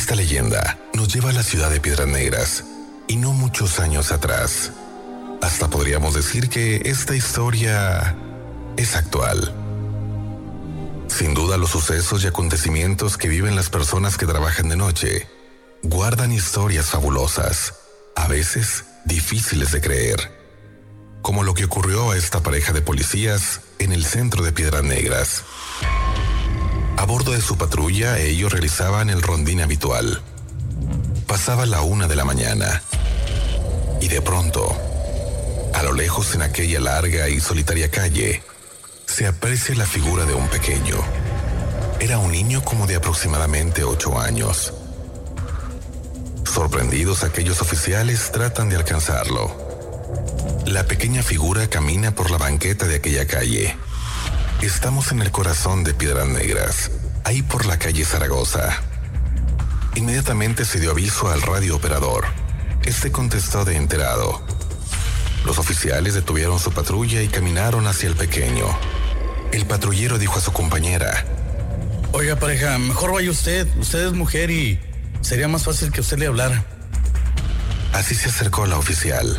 Esta leyenda nos lleva a la ciudad de Piedras Negras, y no muchos años atrás. Hasta podríamos decir que esta historia es actual. Sin duda, los sucesos y acontecimientos que viven las personas que trabajan de noche guardan historias fabulosas, a veces difíciles de creer, como lo que ocurrió a esta pareja de policías en el centro de Piedras Negras. A bordo de su patrulla, ellos realizaban el rondín habitual. Pasaba la 1 de la mañana y de pronto, a lo lejos en aquella larga y solitaria calle, se aprecia la figura de un pequeño. Era un niño como de aproximadamente 8 años. Sorprendidos, aquellos oficiales tratan de alcanzarlo. La pequeña figura camina por la banqueta de aquella calle. Estamos en el corazón de Piedras Negras, ahí por la calle Zaragoza. Inmediatamente se dio aviso al radiooperador. Este contestó de enterado. Los oficiales detuvieron su patrulla y caminaron hacia el pequeño. El patrullero dijo a su compañera: Oiga, pareja, mejor vaya usted. Usted es mujer y sería más fácil que usted le hablara. Así se acercó la oficial.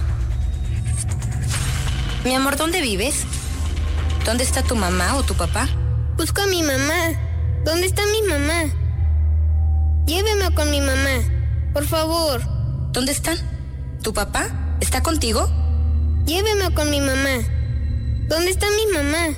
Mi amor, ¿dónde vives? ¿Dónde está tu mamá o tu papá? Busco a mi mamá. ¿Dónde está mi mamá? Lléveme con mi mamá, por favor. ¿Dónde están? ¿Tu papá? ¿Está contigo? Lléveme con mi mamá. ¿Dónde está mi mamá?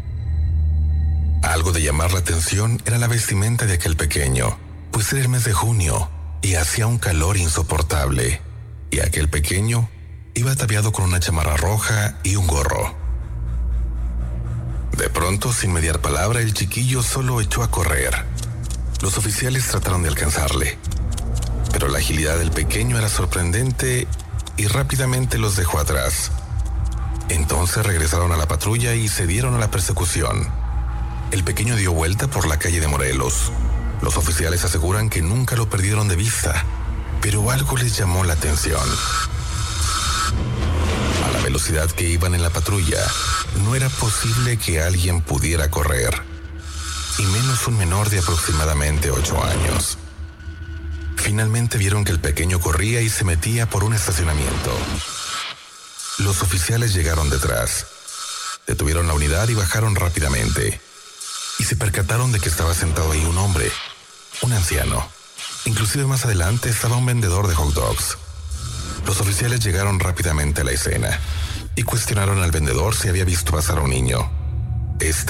Algo de llamar la atención era la vestimenta de aquel pequeño, pues era el mes de junio y hacía un calor insoportable, y aquel pequeño iba ataviado con una chamarra roja y un gorro. De pronto, sin mediar palabra, el chiquillo solo echó a correr. Los oficiales trataron de alcanzarle, pero la agilidad del pequeño era sorprendente y rápidamente los dejó atrás. Entonces regresaron a la patrulla y se dieron a la persecución. El pequeño dio vuelta por la calle de Morelos. Los oficiales aseguran que nunca lo perdieron de vista, pero algo les llamó la atención. A la velocidad que iban en la patrulla, no era posible que alguien pudiera correr, y menos un menor de aproximadamente 8 años. Finalmente vieron que el pequeño corría y se metía por un estacionamiento. Los oficiales llegaron detrás, detuvieron la unidad y bajaron rápidamente, y se percataron de que estaba sentado ahí un hombre, un anciano. Inclusive más adelante estaba un vendedor de hot dogs. Los oficiales llegaron rápidamente a la escena y cuestionaron al vendedor si había visto pasar a un niño. Este